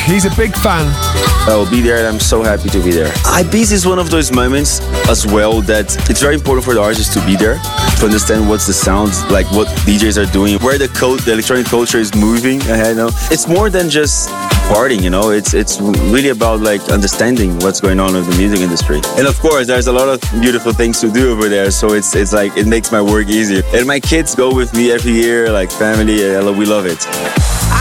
He's a big fan. I will be there and I'm so happy to be there. Ibiza is one of those moments as well that it's very important for the artists to be there, to understand what's the sounds, like what DJs are doing, where the electronic culture is moving ahead. It's more than just partying, it's really about like understanding what's going on in the music industry. And of course, there's a lot of beautiful things to do over there, so it's like it makes my work easier. And my kids go with me every year, like family, we love it.